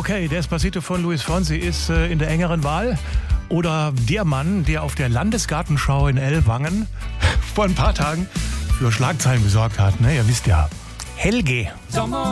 Okay, Despacito von Luis Fonsi ist in der engeren Wahl. Oder der Mann, der auf der Landesgartenschau in Ellwangen vor ein paar Tagen für Schlagzeilen gesorgt hat. Ne? Ihr wisst ja, Helge.